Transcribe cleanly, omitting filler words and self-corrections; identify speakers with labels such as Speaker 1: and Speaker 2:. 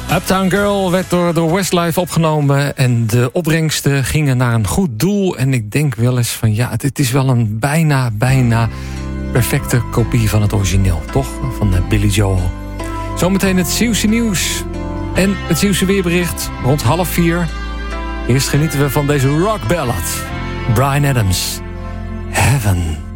Speaker 1: Uptown Girl werd door Westlife opgenomen en de opbrengsten gingen naar een goed doel. En ik denk wel eens van ja, het is wel een bijna perfecte kopie van het origineel, toch? Van Billy Joel. Zometeen het Zeeuwse nieuws en het Zeeuwse weerbericht rond 3:30. Eerst genieten we van deze rock ballad. Bryan Adams, Heaven.